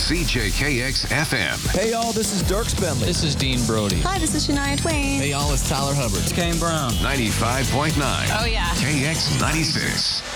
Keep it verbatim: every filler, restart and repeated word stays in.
C J K X F M. Hey, y'all, this is Dirk Bentley. This is Dean Brody. Hi, this is Shania Twain. Hey, y'all, it's Tyler Hubbard. It's Kane Brown. ninety-five point nine. Oh, yeah. K X ninety-six.